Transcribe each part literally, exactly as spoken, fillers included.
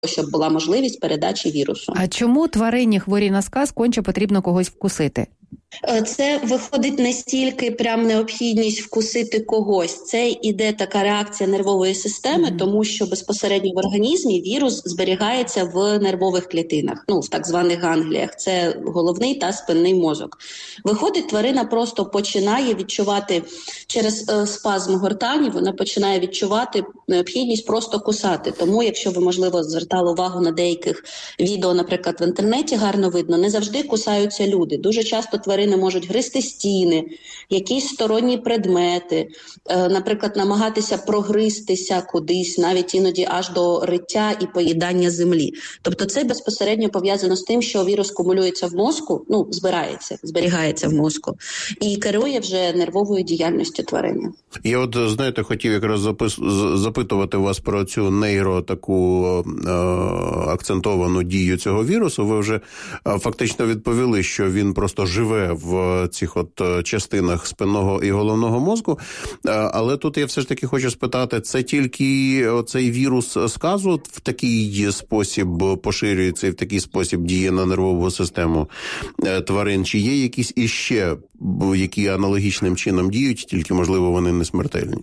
щоб була можливість передачі вірусу. А чому тварині хворій на сказ конче потрібно когось вкусити? Це виходить не стільки прям необхідність вкусити когось. Це іде така реакція нервової системи, mm-hmm. тому що безпосередньо в організмі вірус зберігається в нервових клітинах, ну, в так званих гангліях. Це головний та спинний мозок. Виходить, тварина просто починає відчувати через е, спазм гортані, вона починає відчувати необхідність просто кусати. Тому, якщо ви, можливо, звертали увагу на деяких відео, наприклад, в інтернеті гарно видно, не завжди кусаються люди. Дуже часто тварини можуть гризти стіни, якісь сторонні предмети, е, наприклад, намагатися прогризтися кудись, навіть іноді аж до риття і поїдання землі. Тобто це безпосередньо пов'язано з тим, що вірус кумулюється в мозку, ну, збирається, зберігається в мозку, і керує вже нервовою діяльністю тварини. Я от, знаєте, хотів якраз запис... запитувати вас про цю нейро таку е- акцентовану дію цього вірусу. Ви вже е- фактично відповіли, що він просто живе в цих от частинах спинного і головного мозку. Але тут я все ж таки хочу спитати, це тільки цей вірус сказу в такий спосіб поширюється і в такий спосіб діє на нервову систему тварин? Чи є якісь іще, які аналогічним чином діють, тільки, можливо, вони не смертельні?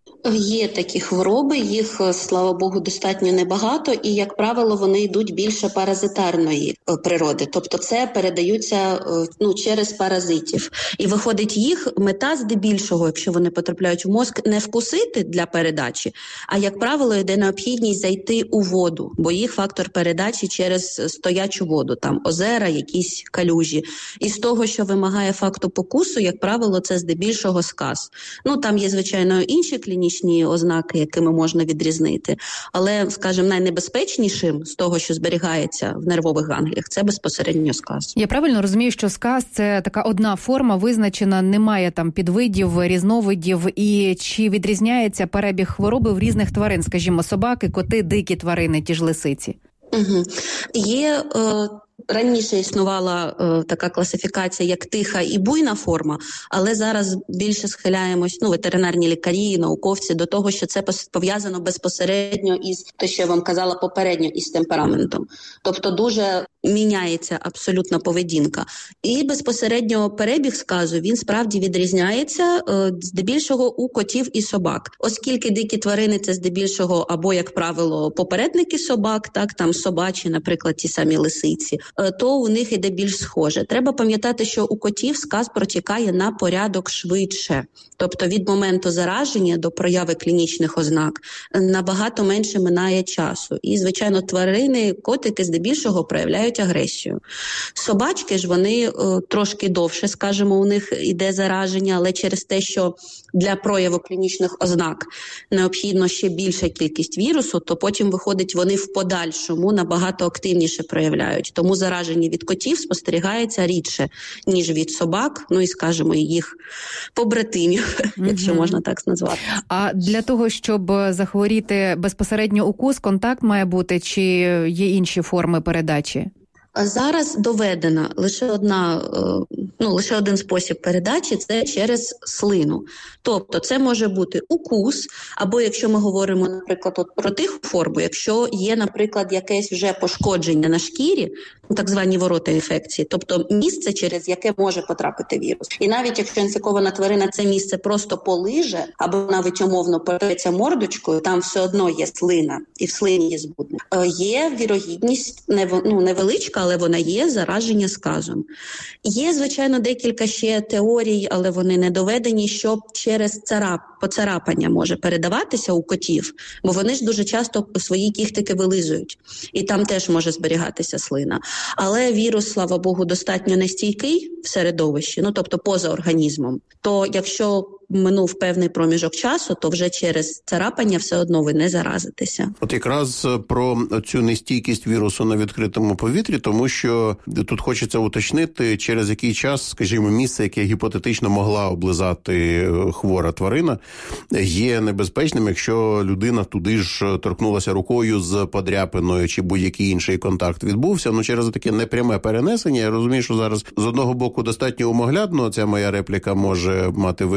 Є такі хвороби, їх, слава Богу, достатньо небагато, і, як правило, вони йдуть більше паразитарної природи. Тобто це передаються ну, через паразитів. І виходить, їх мета здебільшого, якщо вони потрапляють в мозк, не вкусити для передачі, а, як правило, йде необхідність зайти у воду, бо їх фактор передачі через стоячу воду, там озера, якісь калюжі. І з того, що вимагає факту покусу, як правило, це здебільшого сказ. Ну, там є, звичайно, інші клінічні ознаки, якими можна відрізнити. Але, скажімо, найнебезпечнішим з того, що зберігається в нервових гангліях, це безпосередньо сказ. Я правильно розумію, що сказ – це така одна форма, визначена, немає там підвидів, різновидів, і чи відрізняється перебіг хвороби в різних тварин, скажімо, собаки, коти, дикі тварини, ті ж лисиці? Угу. Є... Е... Раніше існувала е, така класифікація, як тиха і буйна форма, але зараз більше схиляємось, ну, ветеринарні лікарі, науковці, до того, що це пов'язано безпосередньо із, те, що я вам казала попередньо, із темпераментом. Тобто дуже міняється абсолютно поведінка. І безпосередньо перебіг сказу, він справді відрізняється е, здебільшого у котів і собак. Оскільки дикі тварини – це здебільшого або, як правило, попередники собак, так, там собачі, наприклад, ті самі лисиці, то у них іде більш схоже. Треба пам'ятати, що у котів сказ протікає на порядок швидше. Тобто від моменту зараження до прояви клінічних ознак набагато менше минає часу. І, звичайно, тварини, котики здебільшого проявляють агресію. Собачки ж, вони о, трошки довше, скажімо, у них іде зараження, але через те, що для прояву клінічних ознак необхідно ще більша кількість вірусу, то потім, виходить, вони в подальшому набагато активніше проявляють. Тому зараження від котів спостерігається рідше, ніж від собак, ну і, скажімо, їх побратимів, mm-hmm. якщо можна так назвати. А для того, щоб захворіти безпосередньо укус, контакт має бути, чи є інші форми передачі? Зараз доведена лише одна, ну, лише один спосіб передачі – це через слину. Тобто це може бути укус, або якщо ми говоримо, наприклад, от про тиху форму, якщо є, наприклад, якесь вже пошкодження на шкірі, так звані ворота інфекції, тобто місце, через яке може потрапити вірус. І навіть якщо інфікована тварина це місце просто полиже, або навіть умовно переться мордочкою, там все одно є слина, і в слині є збудник. Є вірогідність, ну, невеличка, але вона є, зараження сказом. Є, звичайно, декілька ще теорій, але вони не доведені, що через царап, поцарапання може передаватися у котів, бо вони ж дуже часто свої кіхтики вилизують, і там теж може зберігатися слина. Але вірус, слава Богу, достатньо нестійкий в середовищі, ну тобто поза організмом, то якщо минув певний проміжок часу, то вже через царапання все одно ви не заразитеся. От якраз про цю нестійкість вірусу на відкритому повітрі, тому що тут хочеться уточнити, через який час, скажімо, місце, яке гіпотетично могла облизати хвора тварина, є небезпечним, якщо людина туди ж торкнулася рукою з подряпиною чи будь-який інший контакт відбувся. Ну, через таке непряме перенесення, я розумію, що зараз з одного боку достатньо умоглядно ця моя репліка може мати вигляд, а з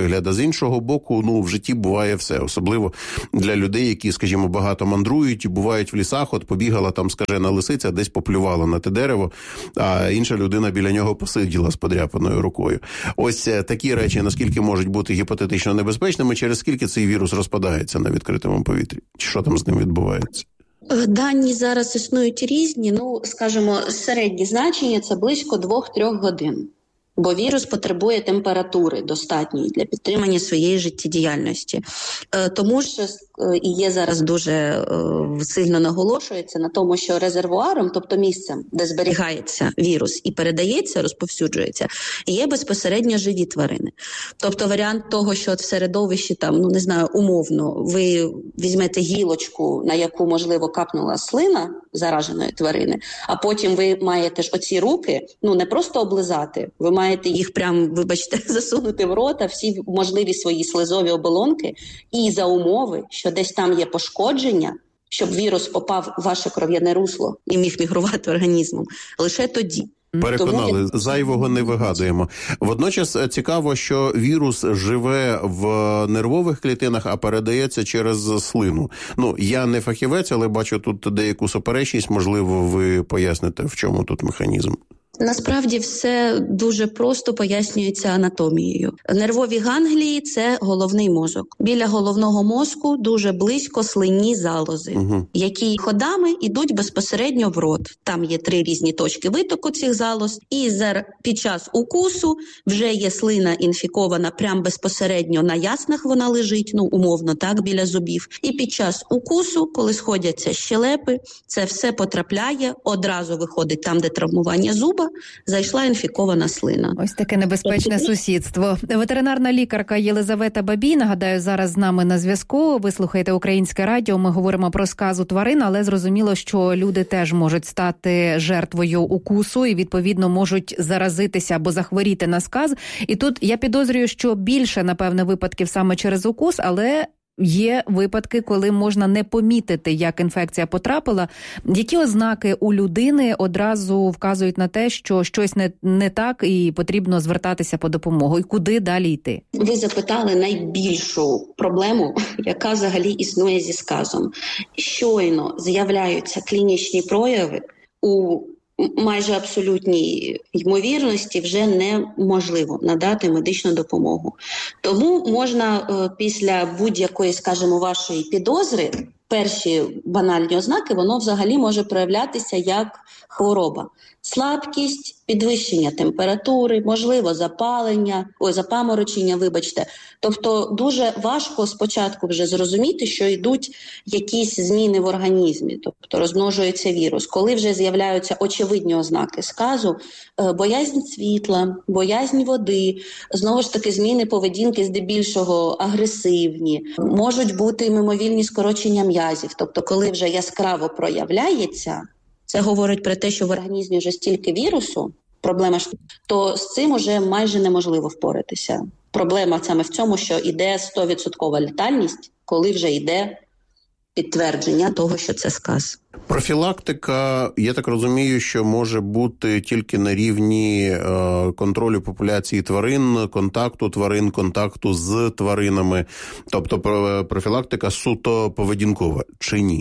іншого боку, ну, в житті буває все. Особливо для людей, які, скажімо, багато мандрують і бувають в лісах. От побігала там скажена лисиця, десь поплювала на те дерево, а інша людина біля нього посиділа з подряпаною рукою. Ось такі речі, наскільки можуть бути гіпотетично небезпечними, через скільки цей вірус розпадається на відкритому повітрі? Чи що там з ним відбувається? Дані зараз існують різні, ну, скажімо, середні значення – це близько двох-трьох годин. Бо вірус потребує температури достатньої для підтримання своєї життєдіяльності. Е, тому що е, і є зараз дуже е, сильно наголошується на тому, що резервуаром, тобто місцем, де зберігається вірус і передається, розповсюджується, є безпосередньо живі тварини. Тобто варіант того, що от в середовищі там, ну не знаю, умовно, ви візьмете гілочку, на яку, можливо, капнула слина зараженої тварини, а потім ви маєте ж оці руки, ну не просто облизати, ви маєте маєте їх прям, вибачте, засунути в рота, всі можливі свої слизові оболонки, і за умови, що десь там є пошкодження, щоб вірус попав в ваше кров'яне русло і міг мігрувати організмом, лише тоді. Переконали, Тому... зайвого не вигадуємо. Водночас цікаво, що вірус живе в нервових клітинах, а передається через слину. Ну, я не фахівець, але бачу тут деяку суперечність. Можливо, ви поясните, в чому тут механізм. Насправді все дуже просто пояснюється анатомією. Нервові ганглії – це головний мозок. Біля головного мозку дуже близько слинні залози, угу. які ходами йдуть безпосередньо в рот. Там є три різні точки витоку цих залоз. І під час укусу вже є слина інфікована прямо безпосередньо на яснах вона лежить, ну умовно так, біля зубів. І під час укусу, коли сходяться щелепи, це все потрапляє, одразу виходить там, де травмування зуба, зайшла інфікована слина. Ось таке небезпечне сусідство. Ветеринарна лікарка Єлизавета Бабій, нагадаю, зараз з нами на зв'язку. Ви слухаєте Українське радіо, ми говоримо про сказу тварин, але зрозуміло, що люди теж можуть стати жертвою укусу і, відповідно, можуть заразитися або захворіти на сказ. І тут я підозрюю, що більше, напевне, випадків саме через укус, але... Є випадки, коли можна не помітити, як інфекція потрапила. Які ознаки у людини одразу вказують на те, що щось не, не так і потрібно звертатися по допомогу? І куди далі йти? Ви запитали найбільшу проблему, яка взагалі існує зі сказом. Щойно з'являються клінічні прояви, у майже абсолютній ймовірності вже неможливо надати медичну допомогу. Тому можна е, після будь-якої, скажімо, вашої підозри, перші банальні ознаки, воно взагалі може проявлятися як хвороба. Слабкість, підвищення температури, можливо, запалення, ой, запаморочення, вибачте. Тобто дуже важко спочатку вже зрозуміти, що йдуть якісь зміни в організмі, тобто розмножується вірус. Коли вже з'являються очевидні ознаки сказу, боязнь світла, боязнь води, знову ж таки зміни поведінки здебільшого агресивні, можуть бути мимовільні скорочення м'язів, тобто коли вже яскраво проявляється, це говорить про те, що в організмі вже стільки вірусу, проблема ж, то з цим уже майже неможливо впоратися. Проблема саме в цьому, що йде сто відсотків летальність, коли вже йде підтвердження того, що це сказ. Профілактика, я так розумію, що може бути тільки на рівні е, контролю популяції тварин, контакту тварин, контакту з тваринами. Тобто профілактика суто поведінкова, чи ні?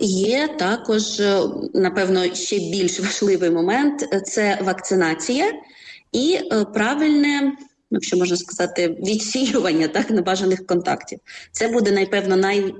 Є також, напевно, ще більш важливий момент – це вакцинація і правильне, якщо можна сказати, відсіювання так, небажаних контактів. Це буде, напевно, най,